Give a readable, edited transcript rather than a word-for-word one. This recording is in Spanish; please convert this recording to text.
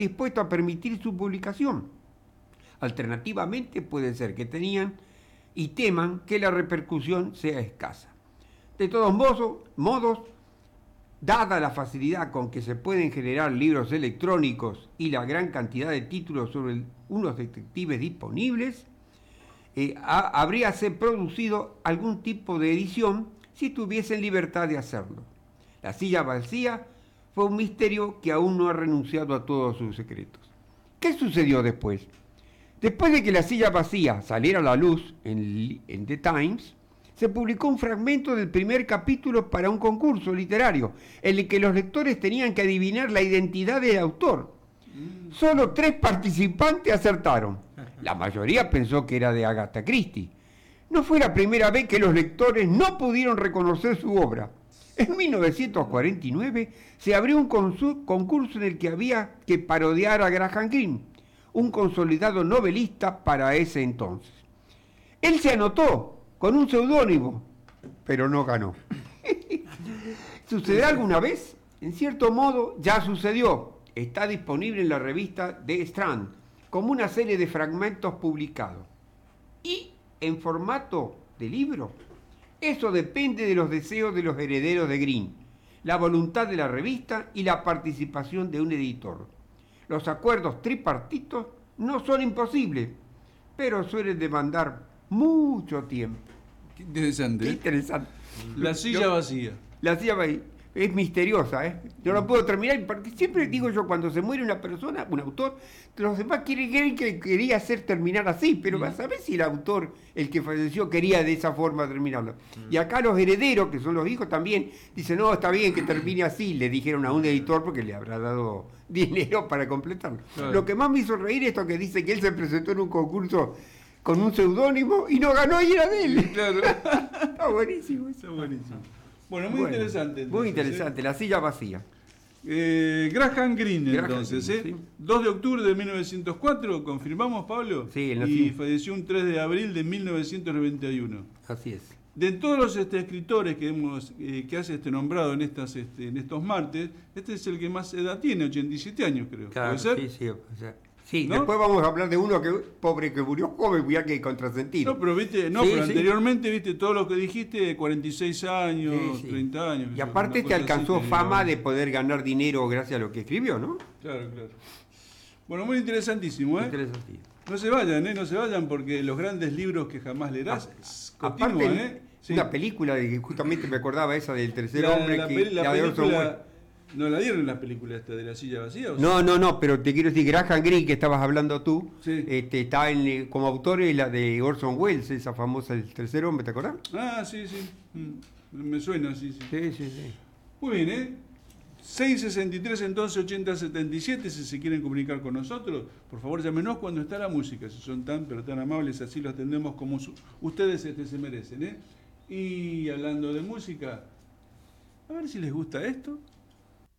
dispuesto a permitir su publicación. Alternativamente puede ser que tenían y teman que la repercusión sea escasa. De todos modos, dada la facilidad con que se pueden generar libros electrónicos y la gran cantidad de títulos sobre unos detectives disponibles, habríase producido algún tipo de edición si tuviesen libertad de hacerlo. La silla vacía fue un misterio que aún no ha renunciado a todos sus secretos. ¿Qué sucedió después? Después de que La silla vacía saliera a la luz en The Times, se publicó un fragmento del primer capítulo para un concurso literario, en el que los lectores tenían que adivinar la identidad del autor. Solo 3 participantes acertaron. La mayoría pensó que era de Agatha Christie. No fue la primera vez que los lectores no pudieron reconocer su obra. En 1949 se abrió un concurso en el que había que parodiar a Graham Greene, un consolidado novelista para ese entonces. Él se anotó con un seudónimo, pero no ganó. ¿Sucederá alguna vez? En cierto modo, ya sucedió. Está disponible en la revista The Strand, como una serie de fragmentos publicados. Y en formato de libro. Eso depende de los deseos de los herederos de Greene, la voluntad de la revista y la participación de un editor. Los acuerdos tripartitos no son imposibles, pero suelen demandar mucho tiempo. Qué interesante. Qué interesante. La silla vacía. La silla vacía. Es misteriosa, ¿eh? Yo no puedo terminar, porque siempre digo yo, cuando se muere una persona, un autor, los demás creen que quería hacer terminar así, pero vas a ver si el autor, el que falleció, quería de esa forma terminarlo. Y acá los herederos, que son los hijos también, dicen, no, está bien que termine así, le dijeron a un editor porque le habrá dado dinero para completarlo. Claro. Lo que más me hizo reír es esto que dice que él se presentó en un concurso con un seudónimo y no ganó y era de él. Claro. Está buenísimo. Está buenísimo. Bueno, muy interesante. Entonces, muy interesante, La silla vacía. Graham Greene, entonces, Greene, sí. 2 de octubre de 1904, ¿confirmamos, Pablo? Sí, y falleció un 3 de abril de 1991. Así es. De todos los escritores que has nombrado en estos martes, este es el que más edad tiene, 87 años, creo. Claro, ¿puede ser? Sí, o sea, sí, ¿no? Después vamos a hablar de uno que pobre que murió joven, ya que contrasentido. No, pero pero anteriormente viste todo lo que dijiste, 46 años, 30 años. Y aparte te alcanzó fama de poder ganar dinero gracias a lo que escribió, ¿no? Claro. Bueno, muy interesantísimo, ¿eh? Interesantísimo. No se vayan, porque los grandes libros que jamás leerás continúan, aparte, Sí. Una película de que justamente me acordaba esa del tercer hombre, la de Orson Welles. ¿No la dieron la película esta de La silla vacía? No, pero te quiero decir, Graham Greene, que estabas hablando tú, sí. Está como autor en la de Orson Welles, esa famosa El tercer hombre, ¿te acordás? Ah, sí. Me suena, sí. Sí. Muy bien, 663 entonces 8077, si se quieren comunicar con nosotros, por favor llámenos cuando está la música, si son tan amables, así los atendemos como ustedes se merecen, ¿eh? Y hablando de música, a ver si les gusta esto.